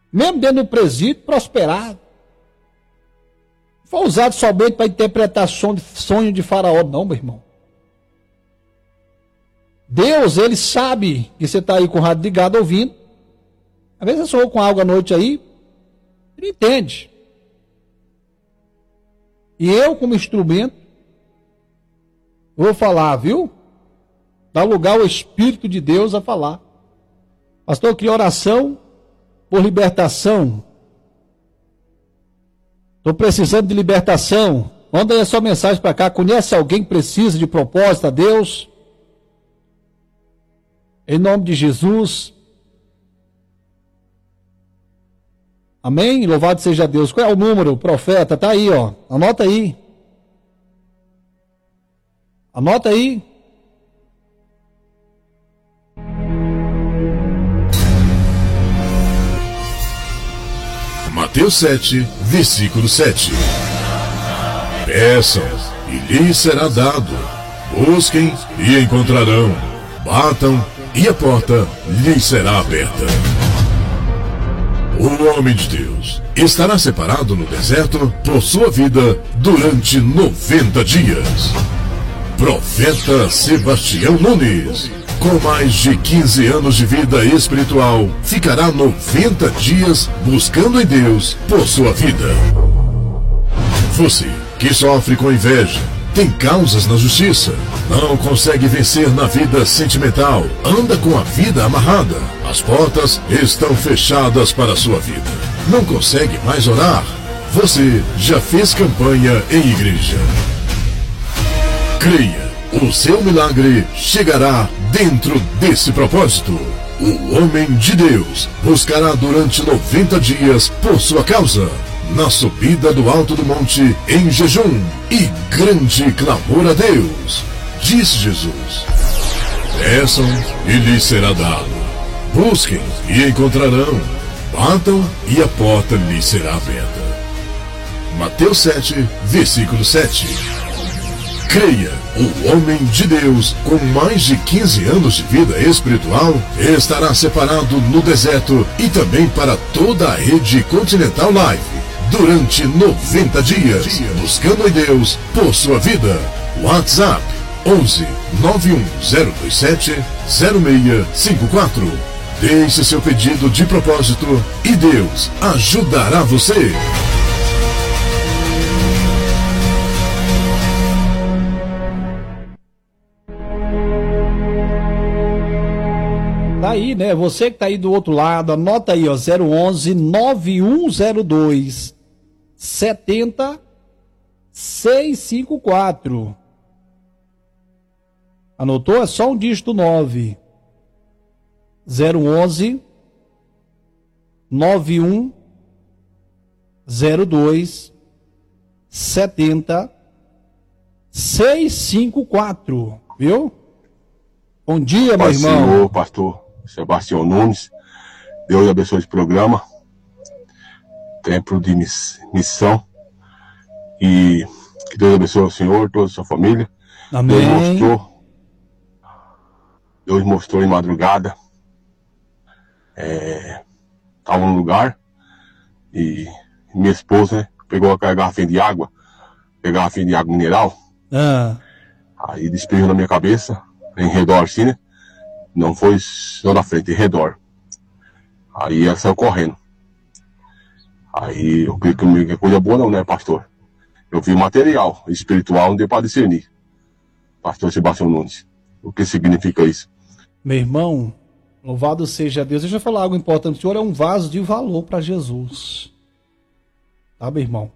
mesmo dentro do presídio, prosperado. Não foi usado somente para interpretar sonho de Faraó, não, meu irmão. Deus, ele sabe que você está aí com o rádio ligado ouvindo. Às vezes você sonhou com algo à noite aí, ele entende. E eu, como instrumento, vou falar, viu? Dá lugar ao Espírito de Deus a falar. Pastor, que oração por libertação. Estou precisando de libertação. Manda aí a sua mensagem para cá. Conhece alguém que precisa de propósito a Deus? Em nome de Jesus. Amém? Louvado seja Deus. Qual é o número, profeta? Tá aí, ó. Anota aí. Anota aí. Mateus 7, versículo 7. Peçam, e lhes será dado. Busquem, e encontrarão. Batam, e a porta lhes será aberta. O homem de Deus estará separado no deserto por sua vida durante 90 dias. Profeta Sebastião Nunes, com mais de 15 anos de vida espiritual, ficará 90 dias buscando em Deus por sua vida. Você que sofre com inveja, tem causas na justiça, não consegue vencer na vida sentimental, anda com a vida amarrada, as portas estão fechadas para a sua vida, não consegue mais orar, você já fez campanha em igreja. Creia, o seu milagre chegará dentro desse propósito. O homem de Deus buscará durante 90 dias por sua causa, na subida do alto do monte, em jejum e grande clamor a Deus. Disse Jesus: peçam e lhes será dado. Busquem e encontrarão. Batam e a porta lhes será aberta. Mateus 7, versículo 7. Creia, o homem de Deus, com mais de 15 anos de vida espiritual, estará separado no deserto e também para toda a rede Continental Live, durante 90 dias, buscando em Deus por sua vida. WhatsApp 11 91027 0654. Deixe seu pedido de propósito e Deus ajudará você. Tá aí, né? Você que tá aí do outro lado, anota aí, ó, 011 9102 70654. Anotou? É só um dígito 9. 011 9102 70654. Viu? Bom dia, meu irmão. Senhor, pastor Sebastião Nunes, Deus abençoe esse programa, tempo de missão, e que Deus abençoe o senhor, toda a sua família. Amém. Deus mostrou em madrugada, estava num lugar, e minha esposa, né, pegou aquela garrafinha de água mineral, aí despejou na minha cabeça, em redor assim, né? Não foi só na frente, em redor. Aí ela saiu correndo. Aí eu creio que comigo é coisa boa não, né, pastor? Eu vi material espiritual, não deu para discernir. Pastor Sebastião Nunes, o que significa isso? Meu irmão, louvado seja Deus. Deixa eu falar algo importante. O senhor é um vaso de valor para Jesus. Tá, meu irmão?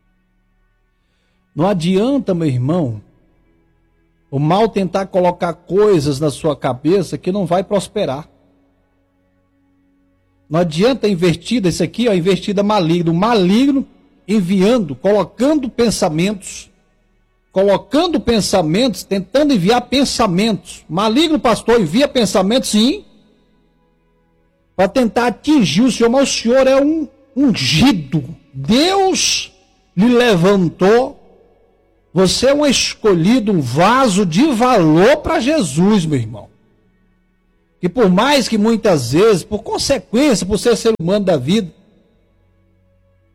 Não adianta, meu irmão, o mal tentar colocar coisas na sua cabeça que não vai prosperar. Não adianta invertida, isso aqui, ó, invertida maligno. Maligno enviando, colocando pensamentos, tentando enviar pensamentos. Maligno, pastor, envia pensamentos, sim, para tentar atingir o senhor, mas o senhor é um ungido. Deus lhe levantou. Você é um escolhido, um vaso de valor para Jesus, meu irmão. E por mais que muitas vezes, por consequência, por ser humano da vida,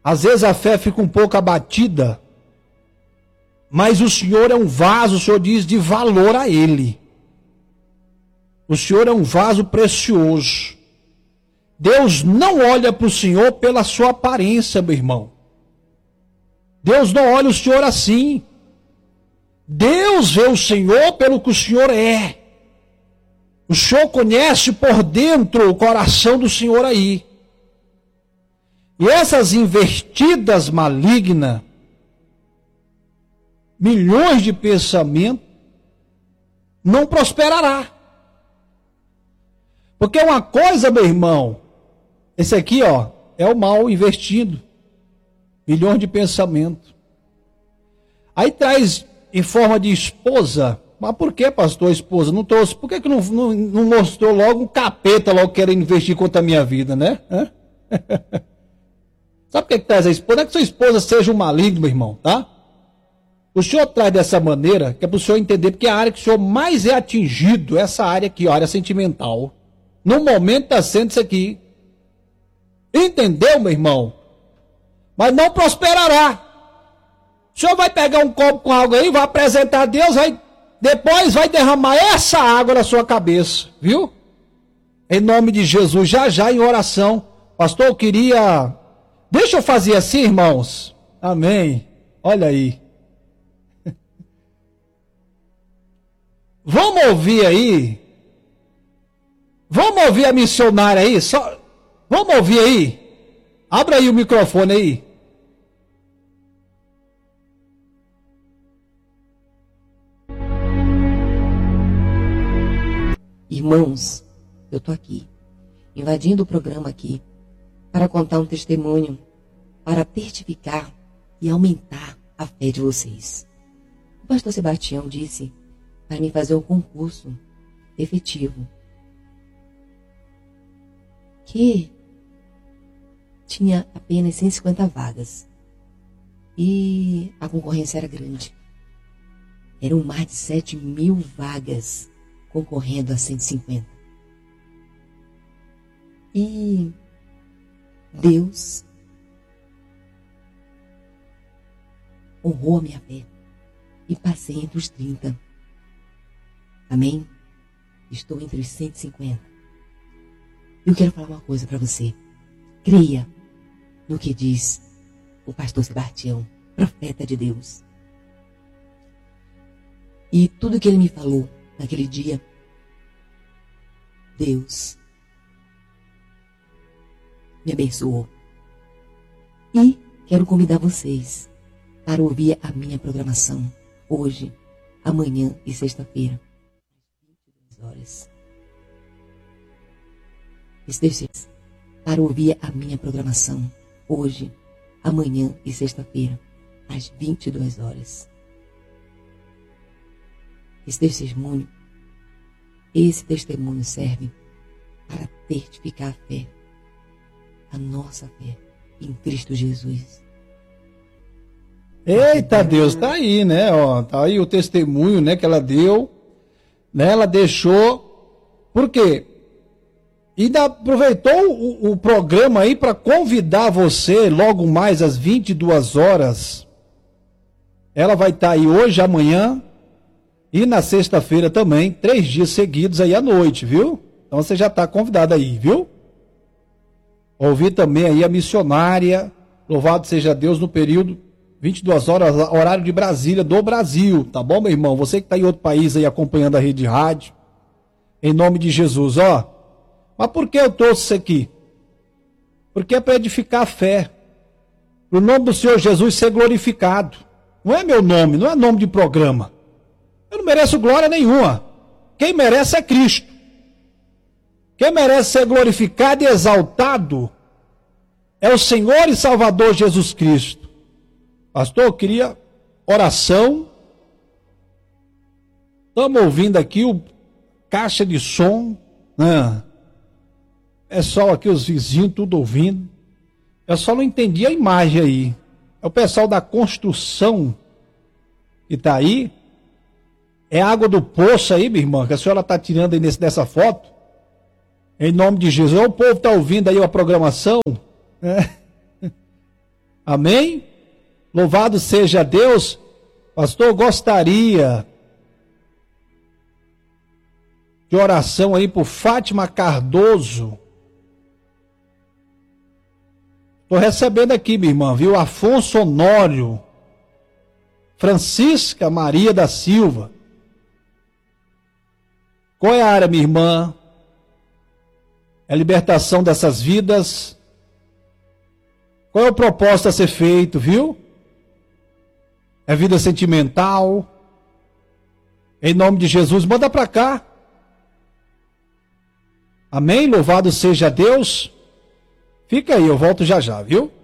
Às vezes a fé fica um pouco abatida, mas o Senhor é um vaso, o Senhor diz, de valor a Ele. O Senhor é um vaso precioso. Deus não olha para o Senhor pela sua aparência, meu irmão. Deus não olha o Senhor assim. Deus vê o Senhor pelo que o Senhor é. O Senhor conhece por dentro o coração do Senhor aí. E essas investidas malignas, milhões de pensamentos, não prosperará. Porque uma coisa, meu irmão, esse aqui, ó, é o mal investido. Milhões de pensamentos. Aí traz em forma de esposa. Mas por que, pastor, esposa? Não trouxe. Por que não mostrou logo um capeta logo querendo investir contra a minha vida, né? Sabe por que traz a esposa? Não é que sua esposa seja um maligno, meu irmão, tá? O senhor traz dessa maneira, que é para o senhor entender, porque a área que o senhor mais é atingido, essa área aqui, a área sentimental. No momento está sendo isso aqui. Entendeu, meu irmão? Mas não prosperará. O senhor vai pegar um copo com água aí, vai apresentar a Deus, depois vai derramar essa água na sua cabeça, viu? Em nome de Jesus, já em oração. Pastor, eu queria... Deixa eu fazer assim, irmãos. Amém. Olha aí. Vamos ouvir aí. Vamos ouvir a missionária aí. Vamos ouvir aí. Abra aí o microfone aí. Irmãos, eu tô aqui, invadindo o programa aqui, para contar um testemunho, para testificar e aumentar a fé de vocês. O pastor Sebastião disse para mim fazer um concurso efetivo, que tinha apenas 150 vagas, e a concorrência era grande. Eram mais de 7.000 vagas concorrendo a 150. E Deus honrou a minha fé e passei entre os 30. Amém? Estou entre os 150. Eu quero falar uma coisa para você. Creia no que diz o pastor Sebastião, profeta de Deus. E tudo que ele me falou naquele dia, Deus me abençoou. E quero convidar vocês para ouvir a minha programação hoje, amanhã e sexta-feira, às 22 horas. Para ouvir a minha programação hoje, amanhã e sexta-feira, às 22 horas. Esse testemunho serve para testificar a fé, a nossa fé em Cristo Jesus. Eita Deus, tá aí, né? Ó, tá aí o testemunho, né, que ela deu, né? Ela deixou, por quê? E ainda aproveitou o programa aí para convidar você logo mais às 22 horas. Ela vai estar aí hoje, amanhã e na sexta-feira também, 3 dias seguidos aí à noite, viu? Então você já está convidado aí, viu? Ouvir também aí a missionária, louvado seja Deus, no período 22 horas, horário de Brasília, do Brasil, tá bom, meu irmão? Você que está em outro país aí acompanhando a rede rádio, em nome de Jesus, ó. Mas por que eu trouxe isso aqui? Porque é para edificar a fé, para o nome do Senhor Jesus ser glorificado. Não é meu nome, não é nome de programa. Eu não mereço glória nenhuma. Quem merece é Cristo. Quem merece ser glorificado e exaltado é o Senhor e Salvador Jesus Cristo. Pastor, eu queria oração. Estamos ouvindo aqui o caixa de som. Pessoal aqui, os vizinhos, tudo ouvindo. Eu só não entendi a imagem aí. É o pessoal da construção que está aí. É água do poço aí, minha irmã, que a senhora está tirando aí dessa foto. Em nome de Jesus. O povo está ouvindo aí a programação. Amém? Louvado seja Deus. Pastor, gostaria de oração aí por Fátima Cardoso. Estou recebendo aqui, minha irmã, viu? Afonso Honório, Francisca Maria da Silva. Qual é a área, minha irmã? É a libertação dessas vidas. Qual é o propósito a ser feito, viu? É vida sentimental. Em nome de Jesus, manda para cá. Amém? Louvado seja Deus. Fica aí, eu volto já já, viu?